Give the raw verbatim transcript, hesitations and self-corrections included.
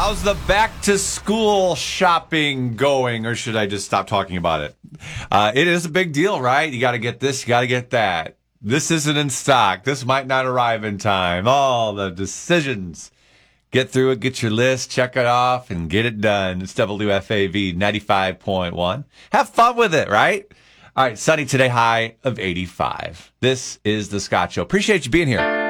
How's the back to school shopping going? Or should I just stop talking about it? Uh, it is a big deal, right? You got to get this, you got to get that. This isn't in stock. This might not arrive in time. All the decisions. Get through it, get your list, check it off, and get it done. It's W F A V ninety-five point one. Have fun with it, right? All right, sunny today, high of eighty-five. This is The Scott Show. Appreciate you being here.